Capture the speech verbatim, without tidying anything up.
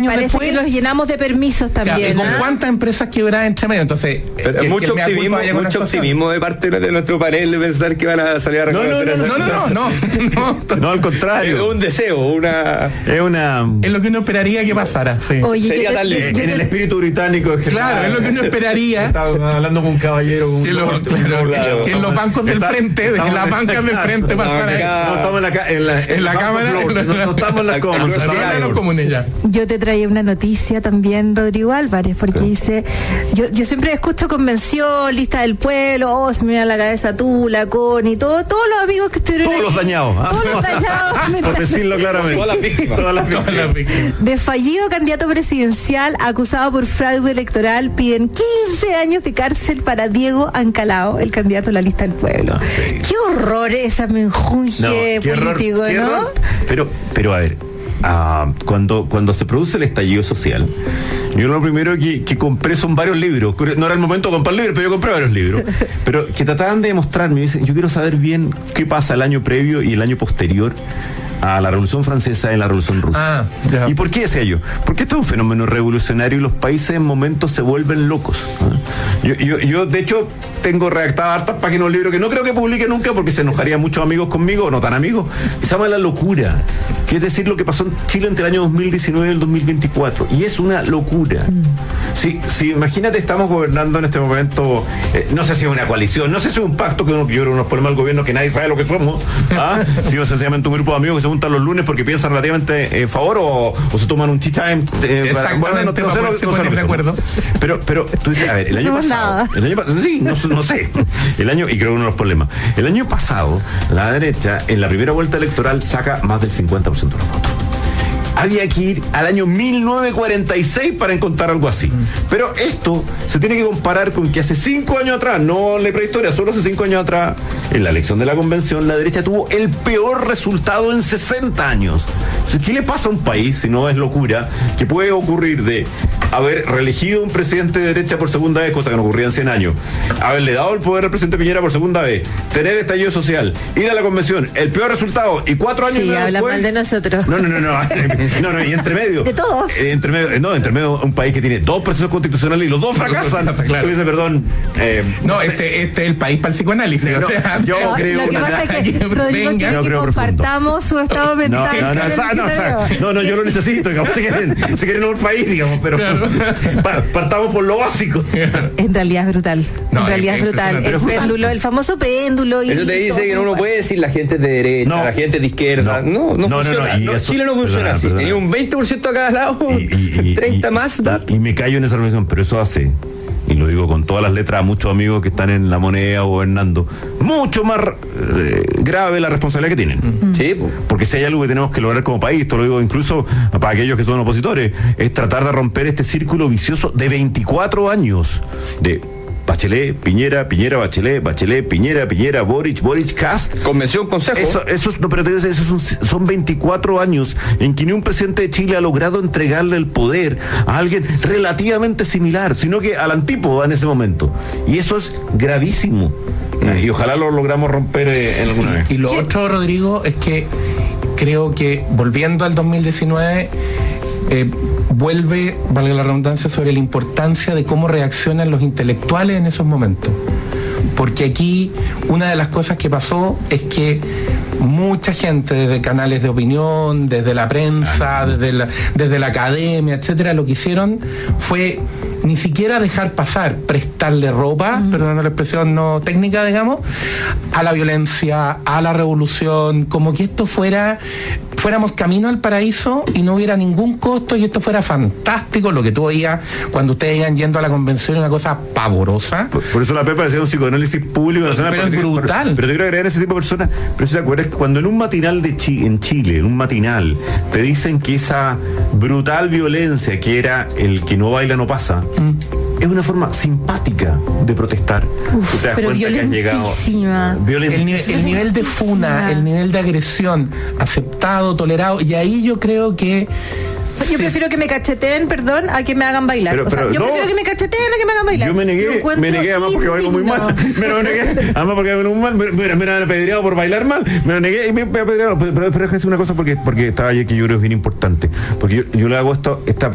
años Parece después. Parece que los llenamos de permisos también. Claro, ¿y con ¿eh? cuántas empresas quebradas entre medio? Entonces, pero que, mucho que optimismo, mucho optimismo de parte de nuestro panel de pensar que van a salir a reconocer. No, no, no, no, no, no, no, no, al contrario. Es un deseo, una. Es una. Es lo que uno esperaría que pasara. Sí. Oye, sería yo, tan yo, En yo, el espíritu británico. Es que claro, es lo que uno esperaría. Estaba hablando con un caballero. Un que, lo, un, claro, un, claro, que en los bancos del está, frente, de las bancas del frente pasaran ahí. No estamos en la, en la, en la cámara. Floor, no, no estamos en las comunes. En los comunes ya. Yo te traía una noticia también, Rodrigo Álvarez, porque ¿qué? Dice, yo, yo siempre escucho convención, lista del pueblo, oh, se me da la cabeza tú, la Connie, todo, todos los amigos que estuvieron todos ahí, los dañados, ¿ah? todos los dañados, por decirlo claramente, todas las víctimas, todas las víctimas. víctimas. De fallido candidato presidencial acusado por fraude electoral, piden quince años de cárcel para Diego Ancalao, el candidato a la lista del pueblo. Okay. Qué horror esa menjunje no, político, error, ¿no? Error. Pero, pero a ver. Uh, cuando, cuando se produce el estallido social, yo lo primero que, que compré son varios libros. No era el momento de comprar libros, pero yo compré varios libros. Pero que trataban de demostrarme, dicen, yo quiero saber bien qué pasa el año previo y el año posterior a la Revolución Francesa y la Revolución Rusa. Ah, yeah. ¿Y por qué decía yo? Porque esto es un fenómeno revolucionario y los países en momentos se vuelven locos. Yo, yo, yo de hecho, tengo redactadas hartas páginas de un libro que no creo que publique nunca porque se enojarían muchos amigos conmigo, o no tan amigos, que se llama La Locura, que es decir, lo que pasó en Chile entre el año dos mil diecinueve y el dos mil veinticuatro. Y es una locura. Mm. Si, si imagínate, estamos gobernando en este momento, eh, no sé si es una coalición, no sé si es un pacto que uno, yo creo que nos ponemos al gobierno que nadie sabe lo que somos, ¿ah? Si es sencillamente un grupo de amigos que se juntan los lunes porque piensan relativamente en favor o, o se toman un tea time. Eh, para, bueno, no, no sé lo que no sé de acuerdo. Pero, pero tú dices, a ver, el año no pasado, el año pasado, sí, no, no sé, el año, y creo que uno de los problemas, el año pasado, la derecha en la primera vuelta electoral saca más del cincuenta por ciento de los votos. Había que ir al año mil novecientos cuarenta y seis para encontrar algo así. Pero esto se tiene que comparar con que hace cinco años atrás, no en la prehistoria, solo hace cinco años atrás, en la elección de la convención, la derecha tuvo el peor resultado en sesenta años. ¿Qué le pasa a un país, si no es locura, que puede ocurrir de haber reelegido un presidente de derecha por segunda vez, cosa que no ocurría en cien años, haberle dado el poder al presidente Piñera por segunda vez, tener estallido social, ir a la convención, el peor resultado, y cuatro años sí, después... habla mal de nosotros. No, no, no, no, no, no, y entre medio... De todos. Eh, entre medio, no, entre medio un país que tiene dos procesos constitucionales y los dos fracasan. Claro. Tú dices, perdón... Eh, no, este, este es el país para el psicoanálisis. No, o sea, yo no, creo... Lo que una, pasa es que Rodrigo venga, quiere no que creo compartamos profundo. Su estado mental. No, no, no, no, no, no, no, yo lo necesito, digamos, si quieren, si quieren un país, digamos, pero claro. pa, partamos por lo básico. En realidad es brutal. No, en realidad es, es brutal. El péndulo, el famoso péndulo. Eso te dice que uno puede decir la gente es de derecha, no, la gente es de izquierda. No, no, no, no funciona. No, no, no, Chile no funciona perdona, así. Perdona. Tenía un veinte por ciento a cada lado, y, y, treinta y, más. Y, y me callo en esa reflexión, pero eso hace, y lo digo con todas las letras a muchos amigos que están en La Moneda o gobernando, mucho más eh, grave la responsabilidad que tienen. Mm. Sí, porque si hay algo que tenemos que lograr como país, esto lo digo incluso para aquellos que son opositores, es tratar de romper este círculo vicioso de veinticuatro años de Bachelet, Piñera, Piñera, Bachelet, Bachelet, Piñera, Piñera, Boric, Boric, Cast. Convención, Consejo. Eso, eso, no, pero te digo, esos son, son veinticuatro años en que ni un presidente de Chile ha logrado entregarle el poder a alguien relativamente similar, sino que al antípoda en ese momento. Y eso es gravísimo. Mm. Y ojalá lo logramos romper eh, en alguna vez. Y lo ¿Qué? otro, Rodrigo, es que creo que volviendo al dos mil diecinueve, eh, vuelve, valga la redundancia, sobre la importancia de cómo reaccionan los intelectuales en esos momentos. Porque aquí una de las cosas que pasó es que mucha gente desde canales de opinión, desde la prensa, desde la, desde la academia, etcétera, lo que hicieron fue ni siquiera dejar pasar, prestarle ropa, mm. perdón la expresión no técnica, digamos, a la violencia, a la revolución, como que esto fuera, fuéramos camino al paraíso y no hubiera ningún costo y esto fuera fantástico, lo que tú oías cuando ustedes iban yendo a la convención, una cosa pavorosa. Por, por eso la Pepa decía un psicoanálisis público nacional. Pero es brutal. Pero te quiero agregar a ese tipo de personas, pero si te acuerdas, cuando en un matinal de Chi, en Chile, en un matinal, te dicen que esa brutal violencia que era el que no baila no pasa, mm. es una forma simpática de protestar. Uf, te das pero cuenta que han llegado el, nivel, el nivel de funa, el nivel de agresión aceptado, tolerado, y ahí yo creo que yo sí. prefiero que me cacheteen, perdón, a que me hagan bailar. Pero, pero, o sea, yo no, prefiero que me cacheteen a que me hagan bailar. Yo me negué, me negué además porque bailo muy mal. Me lo negué, además porque bailo muy mal. Me, me, me han apedreado por bailar mal. Me lo negué y me, me apedrearon. Pero, pero, pero déjame decir una cosa porque, porque estaba ayer que yo creo que es bien importante. Porque yo, yo le hago esto, esta